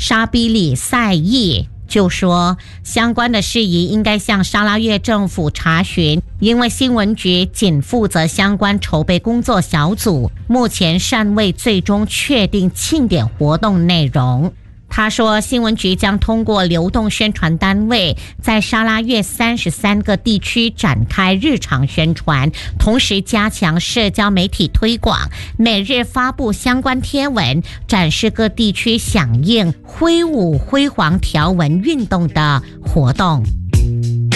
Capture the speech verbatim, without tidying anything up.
沙比里赛义就说，相关的事宜应该向沙拉越政府查询，因为新闻局仅负责相关筹备工作小组，目前尚未最终确定庆典活动内容。他说，新闻局将通过流动宣传单位，在沙拉越三十三个地区展开日常宣传，同时加强社交媒体推广，每日发布相关贴文，展示各地区响应挥舞辉煌条纹运动的活动。